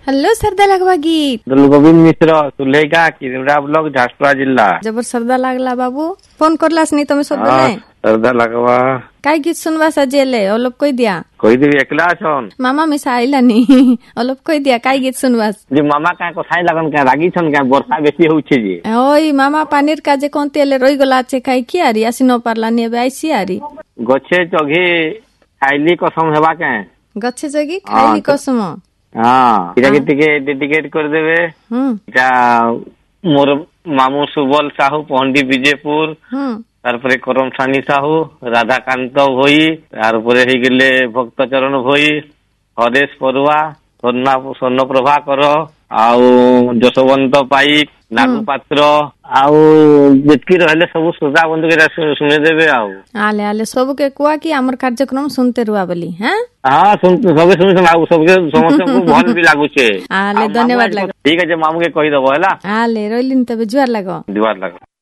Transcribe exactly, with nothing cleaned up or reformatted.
Hello सरदा लगवा गीत गोविंद मिश्र Sulekha किरमरा block Jharsuguda जिला। जबर सरदा लागला बाबू फोन करलास नहीं तुम्हें सब बोले सरदा लगवा काय गीत सुनवा सजेले ओलोप कोई दिया कोई देवी एकला छन मामा मिसाइला नहीं ओलोप कोई दिया काय गीत सुनवास जे मामा का कोथाई लगन का रागी छन का वर्षा बेसी होउछे जे ओई मामा पानीर का जे कोन तेले रोई गला छे काय की आरी आसी न पारला ने आइसी आरी गछे चघी खाइली कसम हेबा के गछे जगी खाइली कसम हां इटा के टिके डेडिकेट कर देबे हम इटा मोर मामू सुबल साहू पहंडी विजयपुर हम तारपरे करम सानी साहू राधाकांत भोई तारपरे हे गेले भक्त चरण भोई हरेश परुआ सोना स्वर्ण प्रभाकर आउ जसवंत पाइक नागू पात्र आउ जेतकी रहले सब श्रोता बंधु के सुने देबे आउ आले आले सब के कुआ की हमर कार्यक्रम सुनते रुआ बोली हैं हां सुन सबे सुन सुनाउ सबके समस्त को भल भी लागु छे आले धन्यवाद लागो ठीक है जे मामू के कहि दबो हला आले रोइलिन तबे जुआर लागो जुआर लागो।